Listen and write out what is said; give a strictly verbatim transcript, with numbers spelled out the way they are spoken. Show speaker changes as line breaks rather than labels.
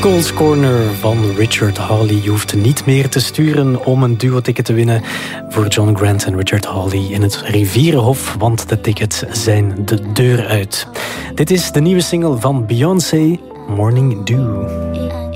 Cole's Corner van Richard Hawley. Je hoeft niet meer te sturen om een duo-ticket te winnen voor John Grant en Richard Hawley in het Rivierenhof, want de tickets zijn de deur uit. Dit is de nieuwe single van Beyoncé, Morning Dew.